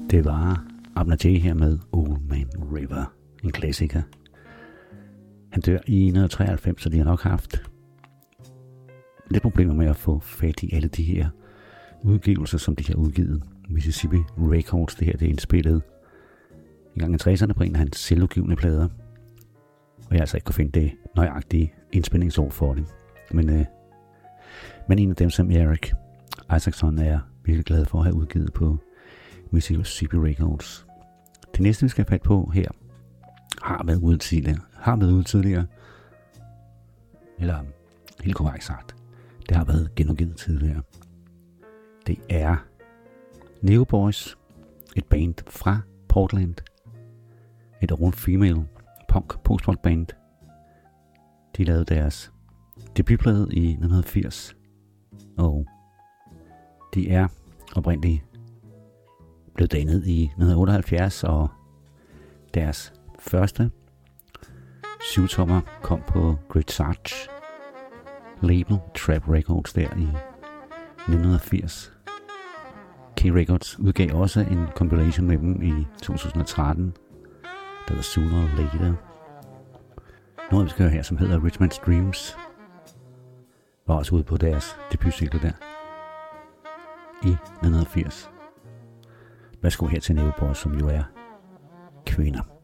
Det var Abner J. her med Old Man River, en klassiker. Han dør i 1993, så de har nok haft lidt problemer med at få fat i alle de her udgivelser, som de har udgivet. Mississippi Records, det her det er indspillet en gang i 60'erne på en af hans selvudgivende plader. Og jeg altså ikke kunne finde det nøjagtige indspilningsår for det. Men en af dem, som Eric Isaacson er virkelig glad for at have udgivet på Mississippi Records. Det næste, vi skal have fat på her, har været ude tidligere. Eller helt korrekt sagt, det har været genudgivet tidligere. Det er Neo Boys, et band fra Portland. Et all-female punk post-punk band. De lavede deres debutplade i 1980. Og de er oprindeligt blevet dannet i 1978, og deres første 7-tommer kom på Great Sarge label Trap Records der i 1980. K-Records udgav også en compilation med dem i 2013, der var Sooner or Later. Noget vi skal høre her, som hedder Richmond's Dreams, var også ude på deres debutsingle der i 1980. Værsgo her til Neo Boys, som jo er kvinder.